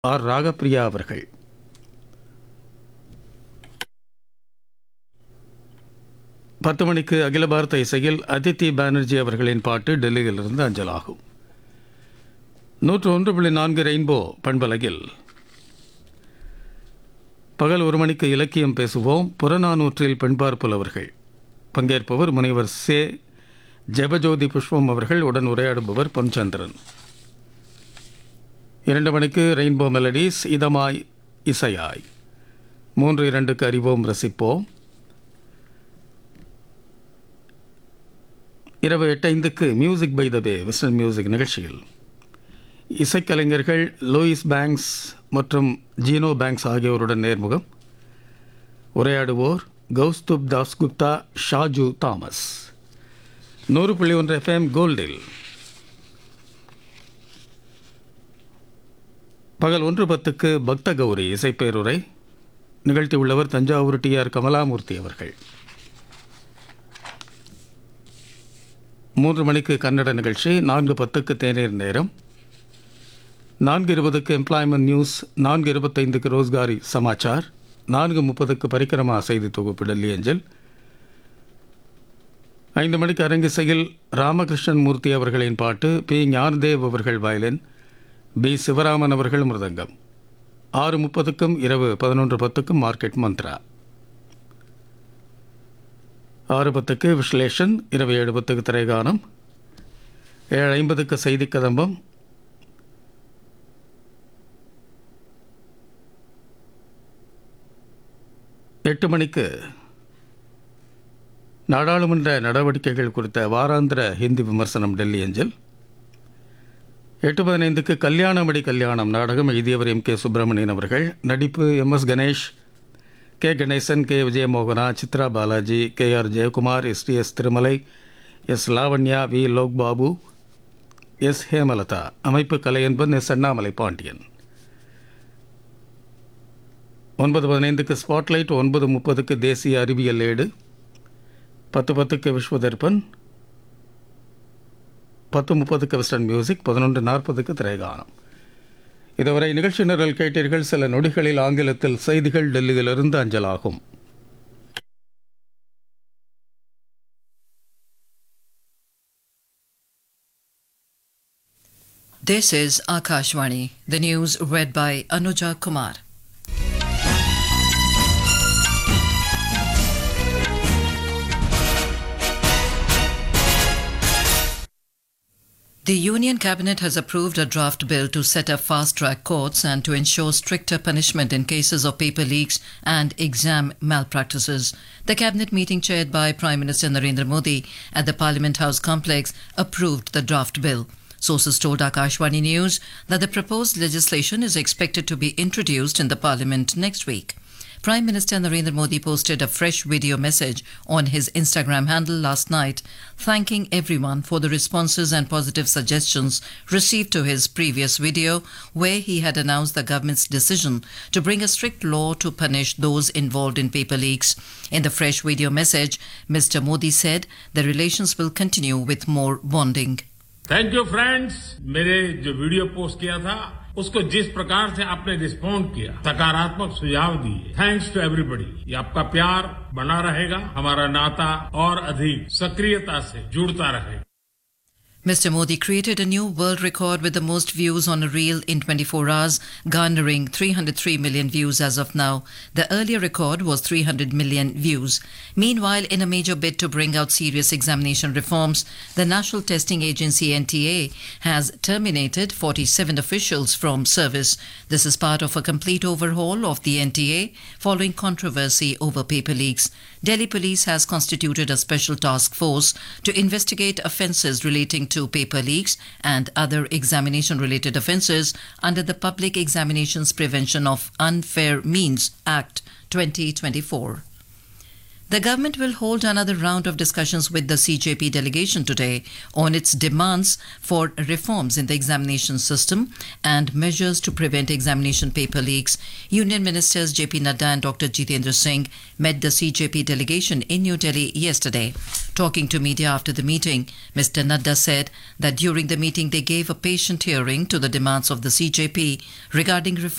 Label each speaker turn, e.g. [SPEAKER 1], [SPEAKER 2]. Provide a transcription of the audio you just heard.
[SPEAKER 1] R Ragapriya அவர்கள். பத்து மணிக்கு அகில பாரத இசையில் அதித்தி பானர்ஜி அவர்களின் பாட்டு டெல்லியிலிருந்து அஞ்சலாகும். 101.4 ரெயின்போ பண்பலையில் பகல் 1 மணிக்கு இலக்கியம் பேசுவோம். புறநானூற்றில் பெண்பார் புலவர்கள். பங்கேற்பவர் முனைவர் சே ஜெபஜோதி புஷ்பம் அவர்கள். உடன் உரையாடுபவர் பொன்சந்திரன். 2 மணிக்கு ரெயின்போ மெலடிஸ் இதமாய் இசையாய். 3:02க்கு அறிவோம் ரசிப்போம். இரவு 8:05க்கு music by the pay western music நிகழ்ச்சியில் இசைக்கலைஞர்கள் லூயிஸ் பேங்க்ஸ் மற்றும் ஜீனோ பேங்க்ஸ் ஆகியோருடன் நேர்முகம். உரையாடுவோர் கௌஸ்துப் தாஸ்குப்தா, ஷாஜு தாமஸ். 100.1 FM கோல்டில் பகல் 1:10க்கு பக்த கௌரி இசைப்பேருரை நிகழ்த்தியுள்ளவர் தஞ்சாவூர் TR கமலாமூர்த்தி அவர்கள். 3 மணிக்கு கன்னட நிகழ்ச்சி. 4:10க்கு தேநீர் நேரம். 4:20க்கு எம்ப்ளாய்மெண்ட் நியூஸ். 4:25க்கு ரோஸ்காரி சமாச்சார். 4:30க்கு பரிக்கிரமா செய்தி தொகுப்பு டெல்லி அஞ்சல். 5 மணிக்கு அரங்கிசையில் ராமகிருஷ்ணன் மூர்த்தி அவர்களின் பாட்டு, பி ஞானதேவ் அவர்கள் வயலின், பி சிவராமன் அவர்கள் மிருதங்கம். 6:30க்கும் இரவு 11:10க்கும் மார்க்கெட் மந்த்ரா. 6:10க்கு விஸ்லேஷன். இரவு 7:10க்கு திரைகானம். 7:50க்கு செய்தி கதம்பம். 8 மணிக்கு நாடாளுமன்ற நடவடிக்கைகள் குறித்த வாராந்திர ஹிந்தி விமர்சனம் டெல்லி அஞ்சல். 8:15க்கு கல்யாணமடி கல்யாணம் நாடகம் எழுதியவர் M.K. சுப்பிரமணியன் அவர்கள். நடிப்பு MS Ganesh, K. Ganesan, K. விஜயமோகனா, Chitra Balaji, KR Jayakumar, STS Thirumalai, S. Lavanya, V. லோக்பாபு, S. Hemalatha. அமைப்பு கலையன்பன், S. அண்ணாமலை பாண்டியன். 9:15க்கு ஸ்பாட்லைட். 9:30க்கு தேசிய அறிவியல் ஏடு. 10:10க்கு விஸ்வதர்பன். 10:30க்கு western music. 11:40க்கு திரைகானம். இதுவரை நிகழ்ச்சி நிரல் கேட்டீர்கள். சில நொடிகளில் ஆங்கிலத்தில் செய்திகள் டெல்லியிலிருந்து அஞ்சலாகும்.
[SPEAKER 2] This is Akashvani. The news read by Anuja Kumar. The Union Cabinet has approved a draft bill to set up fast-track courts and to ensure stricter punishment in cases of paper leaks and exam malpractices. The Cabinet meeting chaired by Prime Minister Narendra Modi at the Parliament House complex approved the draft bill. Sources told Akashvani News that the proposed legislation is expected to be introduced in the Parliament next week. Prime Minister Narendra Modi posted a fresh video message on his Instagram handle last night, thanking everyone for the responses and positive suggestions received to his previous video, where he had announced the government's decision to bring a strict law to punish those involved in paper leaks. In the fresh video message, Mr. Modi said the relations will continue with more bonding.
[SPEAKER 3] Thank you friends. मेरे जो video post किया था उसको जिस प्रकार से आपने respond किया, सकारात्मक सुझाव दिए, थैंक्स टू एवरीबॉडी. ये आपका प्यार बना रहेगा, हमारा नाता और अधिक सक्रियता से जुड़ता रहेगा.
[SPEAKER 2] Mr. Modi created a new world record with the most views on a reel in 24 hours, garnering 303 million views as of now. The earlier record was 300 million views. Meanwhile, in a major bid to bring out serious examination reforms, the National Testing Agency NTA has terminated 47 officials from service. This is part of a complete overhaul of the NTA following controversy over paper leaks. Delhi Police has constituted a special task force to investigate offences relating to paper leaks and other examination-related offences under the Public Examinations Prevention of Unfair Means Act 2024. The government will hold another round of discussions with the CJP delegation today on its demands for reforms in the examination system and measures to prevent examination paper leaks. Union Ministers JP Nadda and Dr. Jitendra Singh met the CJP delegation in New Delhi yesterday. Talking to media after the meeting, Mr. Nadda said that during the meeting they gave a patient hearing to the demands of the CJP regarding reform